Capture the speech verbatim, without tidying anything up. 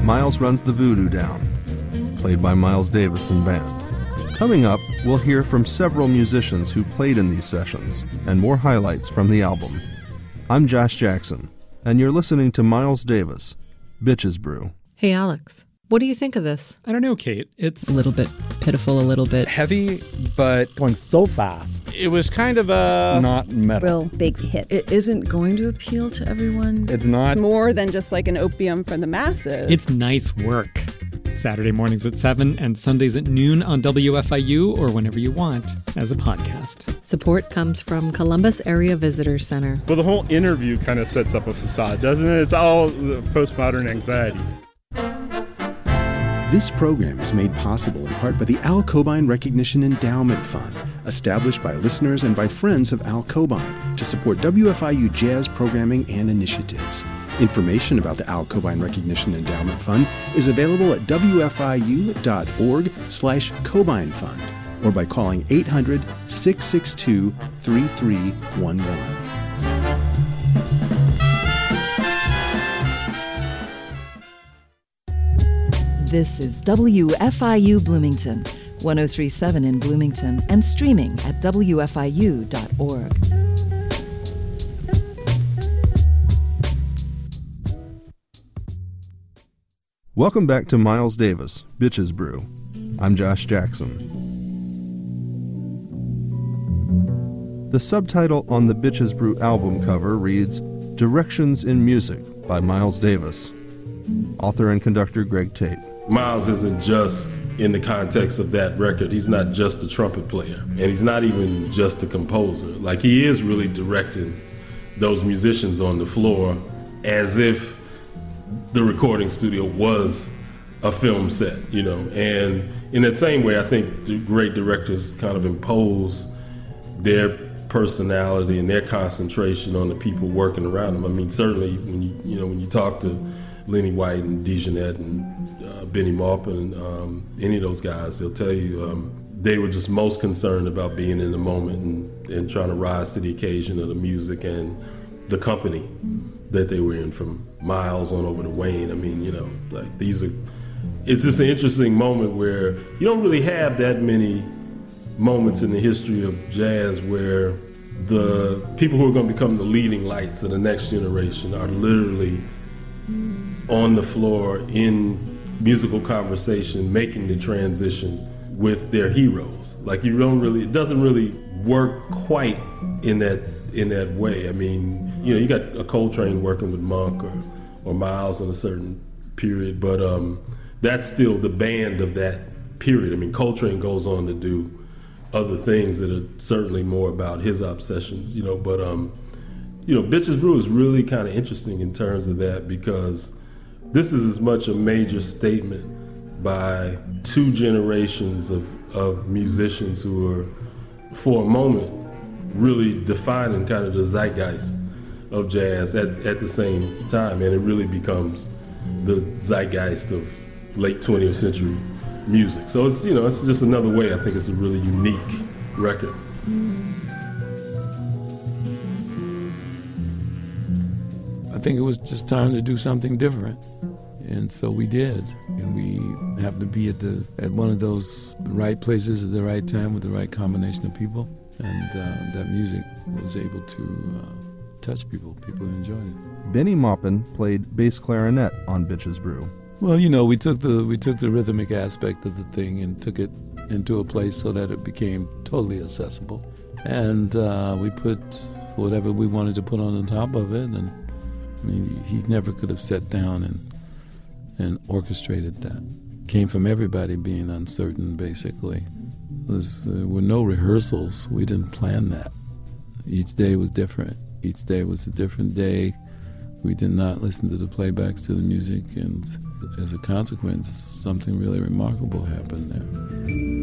Miles Runs the Voodoo Down, played by Miles Davis and band. Coming up, we'll hear from several musicians who played in these sessions, and more highlights from the album. I'm Josh Jackson, and you're listening to Miles Davis, Bitches Brew. Hey, Alex, what do you think of this? I don't know, Kate. It's a little bit pitiful, a little bit heavy, but going so fast. It was kind of a not metal. Real big hit. It isn't going to appeal to everyone. It's not more than just like an opium for the masses. It's nice work. Saturday mornings at seven and Sundays at noon on W F I U or whenever you want as a podcast. Support comes from Columbus Area Visitor Center. Well, the whole interview kind of sets up a facade, doesn't it? It's all the postmodern anxiety. This program is made possible in part by the Al Cobain Recognition Endowment Fund, established by listeners and by friends of Al Cobain to support W F I U jazz programming and initiatives. Information about the Al Cobain Recognition Endowment Fund is available at W F I U dot org slash Cobain Fund or by calling eight hundred, six six two, three three one one. This is W F I U Bloomington, one oh three point seven in Bloomington, and streaming at W F I U dot org. Welcome back to Miles Davis, Bitches Brew. I'm Josh Jackson. The subtitle on the Bitches Brew album cover reads, Directions in Music by Miles Davis. Author and conductor Greg Tate. Miles isn't just in the context of that record. He's not just a trumpet player, and he's not even just a composer. Like, he is really directing those musicians on the floor as if the recording studio was a film set, you know. And in that same way, I think the great directors kind of impose their personality and their concentration on the people working around them. I mean, certainly when you you know when you talk to Lenny White and DeJohnette and uh, Benny Maupin, um, any of those guys, they'll tell you um, they were just most concerned about being in the moment and, and trying to rise to the occasion of the music and the company that they were in, from Miles on over to Wayne. I mean, you know, like these are, it's just an interesting moment where you don't really have that many moments in the history of jazz where the people who are going to become the leading lights of the next generation are literally on the floor in musical conversation, making the transition with their heroes. Like, you don't really, it doesn't really work quite in that in that way. I mean, you know, you got a Coltrane working with Monk or, or Miles in a certain period, but um, that's still the band of that period. I mean, Coltrane goes on to do other things that are certainly more about his obsessions, you know, but, um, you know, Bitches Brew is really kind of interesting in terms of that, because this is as much a major statement by two generations of, of musicians who are, for a moment, really defining kind of the zeitgeist of jazz at, at the same time. And it really becomes the zeitgeist of late twentieth century music. So it's, you know, it's just another way. I think it's a really unique record. I think it was just time to do something different. And so we did. And we happened to be at the at one of those right places at the right time with the right combination of people. And uh, that music was able to uh, touch people. People enjoyed it. Benny Maupin played bass clarinet on Bitches Brew. Well, you know, we took the we took the rhythmic aspect of the thing and took it into a place so that it became totally accessible. And uh, we put whatever we wanted to put on the top of it. And I mean, he never could have sat down and and orchestrated that. Came from everybody being uncertain, basically. There was, uh, were no rehearsals. We didn't plan that. Each day was different. Each day was a different day. We did not listen to the playbacks to the music, and as a consequence, something really remarkable happened there.